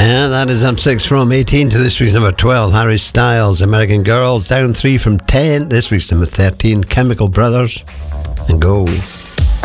Yeah, that is up 6 from 18 to this week's number 12. Harry Styles, American Girl, down 3 from 10. This week's number 13, Chemical Brothers. And Go.